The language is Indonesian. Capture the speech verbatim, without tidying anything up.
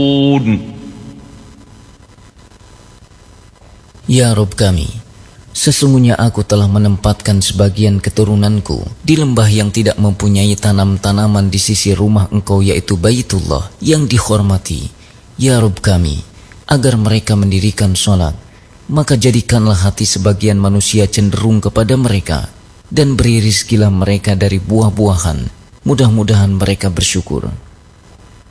Ya Rabb kami, sesungguhnya aku telah menempatkan sebagian keturunanku di lembah yang tidak mempunyai tanam-tanaman di sisi rumah Engkau, yaitu Baitullah yang dihormati. Ya Rabb kami, agar mereka mendirikan sholat, maka jadikanlah hati sebagian manusia cenderung kepada mereka, dan beri rizkilah mereka dari buah-buahan. Mudah-mudahan mereka bersyukur.